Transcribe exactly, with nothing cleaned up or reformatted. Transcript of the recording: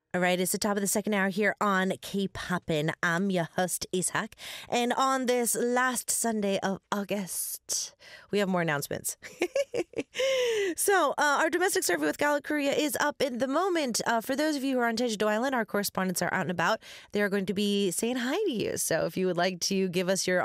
All right, it's the top of the second hour here on K-Poppin'. I'm your host, Ishak. And on this last Sunday of August, we have more announcements. so, uh, our domestic survey with Gallup Korea is up in the moment. Uh, for those of you who are on Jeju-do Island, our correspondents are out and about. They're going to be saying hi to you. So, if you would like to give us your